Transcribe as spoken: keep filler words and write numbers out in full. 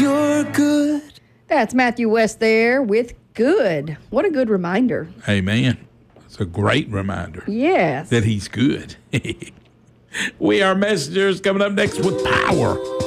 you're good. That's Matthew West there with Good. What a good reminder. Amen. It's a great reminder. Yes. That he's good. We are Messengers coming up next with Power.